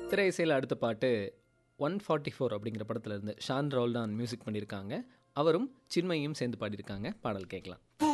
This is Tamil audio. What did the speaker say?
திரை இசையில் அடுத்த பாட்டு 144 அப்படிங்கிற படத்துல இருந்து ஷான் ரவுல் தான் மியூசிக் பண்ணியிருக்காங்க. அவரும் சின்மயும் சேர்ந்து பாடியிருக்காங்க. பாடல் கேட்கலாம்.